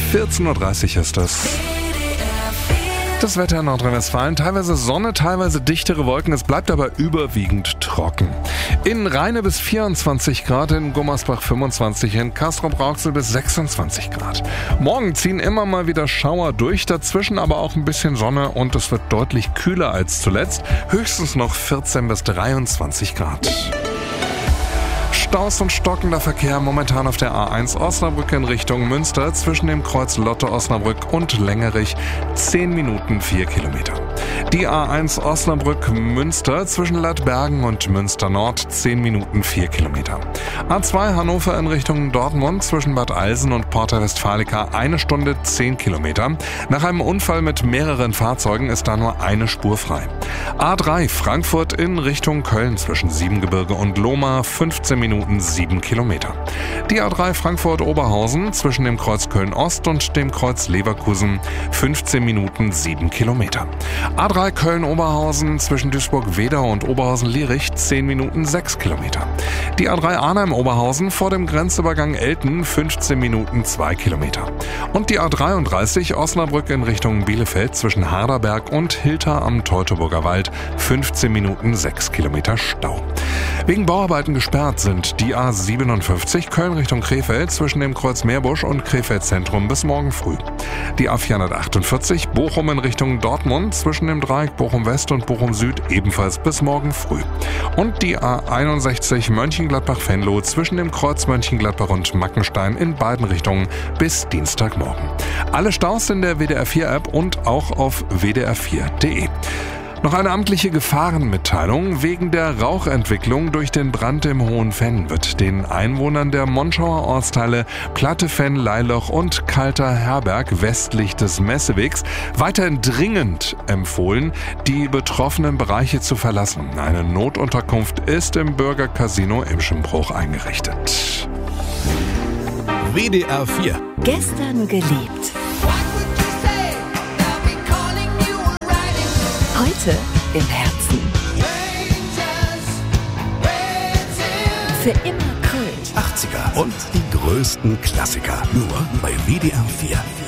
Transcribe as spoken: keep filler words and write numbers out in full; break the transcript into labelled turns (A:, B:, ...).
A: vierzehn Uhr dreißig ist es. Das Wetter in Nordrhein-Westfalen, teilweise Sonne, teilweise dichtere Wolken, es bleibt aber überwiegend trocken. In Rheine bis vierundzwanzig Grad, in Gummersbach fünfundzwanzig, in Castrop-Rauxel bis sechsundzwanzig Grad. Morgen ziehen immer mal wieder Schauer durch, dazwischen aber auch ein bisschen Sonne und es wird deutlich kühler als zuletzt, höchstens noch vierzehn bis dreiundzwanzig Grad. Staus und stockender Verkehr momentan auf der A eins Osnabrück in Richtung Münster zwischen dem Kreuz Lotte-Osnabrück und Längerich zehn Minuten vier Kilometer. Die A eins Osnabrück-Münster zwischen Ladbergen und Münster Nord zehn Minuten vier Kilometer. A zwei Hannover in Richtung Dortmund zwischen Bad Alsen und Porta Westfalica eine Stunde zehn Kilometer. Nach einem Unfall mit mehreren Fahrzeugen ist da nur eine Spur frei. A drei Frankfurt in Richtung Köln zwischen Siebengebirge und Lohmar fünfzehn Minuten sieben Kilometer. Die A drei Frankfurt-Oberhausen zwischen dem Kreuz Köln-Ost und dem Kreuz Leverkusen fünfzehn Minuten sieben Kilometer. A drei Köln-Oberhausen zwischen Duisburg-Wedau und Oberhausen-Lierich zehn Minuten sechs Kilometer. Die A drei Arnheim-Oberhausen vor dem Grenzübergang Elten fünfzehn Minuten zwei Kilometer. Und die A dreiunddreißig Osnabrück in Richtung Bielefeld zwischen Harderberg und Hilter am Teutoburger Wald fünfzehn Minuten sechs Kilometer Stau. Wegen Bauarbeiten gesperrt sind die A siebenundfünfzig Köln Richtung Krefeld zwischen dem Kreuz Meerbusch und Krefeld Zentrum bis morgen früh. Die A vierhundertachtundvierzig Bochum in Richtung Dortmund zwischen dem Dreieck Bochum West und Bochum Süd ebenfalls bis morgen früh. Und die A einundsechzig Mönchengladbach-Venlo zwischen dem Kreuz Mönchengladbach und Mackenstein in beiden Richtungen bis Dienstagmorgen. Alle Staus in der W D R vier App und auch auf w d r vier punkt d e. Noch eine amtliche Gefahrenmitteilung. Wegen der Rauchentwicklung durch den Brand im Hohenfenn wird den Einwohnern der Monschauer Ortsteile Plattefenn, Leiloch und Kalter Herberg westlich des Messewegs weiterhin dringend empfohlen, die betroffenen Bereiche zu verlassen. Eine Notunterkunft ist im Bürgercasino Imschenbruch eingerichtet.
B: W D R vier.
C: Gestern geliebt. Heute im Herzen. Für immer Köln.
B: achtziger und die größten Klassiker. Nur bei W D R vier.